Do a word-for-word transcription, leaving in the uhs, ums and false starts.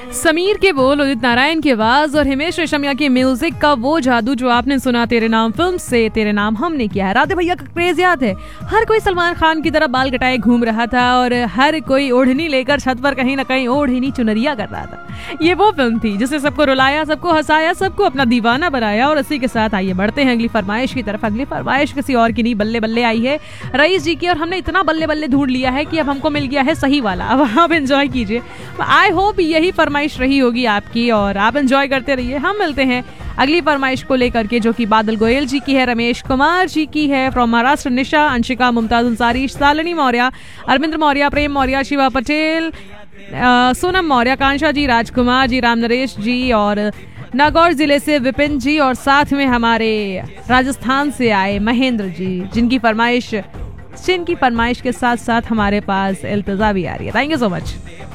समीर के बोल, उदित नारायण की आवाज और हिमेश रेशमिया की म्यूजिक का वो जादू जो आपने सुना तेरे नाम फिल्म से। तेरे नाम हमने किया है। राधे भैया का क्रेज याद है? हर कोई सलमान खान की तरह बाल कटाए घूम रहा था और हर कोई ओढ़नी लेकर छत पर कहीं ना कहीं ओढ़नी चुनरिया कर रहा था। ये वो फिल्म थी जिसने सबको रुलाया, सबको हंसाया, सबको अपना दीवाना बनाया। और इसी के साथ आइए बढ़ते हैं अगली फरमाइश की तरफ। अगली फरमाइश किसी और की नहीं, बल्ले बल्ले आई है रईस जी की। और हमने इतना बल्ले बल्ले ढूंढ लिया है कि अब हमको मिल गया है सही वाला। अब आप एंजॉय कीजिए। आई होप यही फरमाइश रही होगी आपकी और आप एंजॉय करते रहिए। हम मिलते हैं अगली फरमाइश को लेकर के, जो कि बादल गोयल जी की है, रमेश कुमार जी की है, फ्रॉम महाराष्ट्र निशा, अंशिका, मुमताज अंसारी, शालिनी मौर्य, अरविंद मौर्य, प्रेम मौर्य, शिवा पटेल, सोनम मौर्य, कांशा जी, राजकुमार जी, राम नरेश जी और नागौर जिले से विपिन जी और साथ में हमारे राजस्थान से आए महेंद्र जी, जिनकी फरमाइश जिनकी फरमाइश के साथ साथ हमारे पास इल्तिजा भी आ रही है। Thank you so much.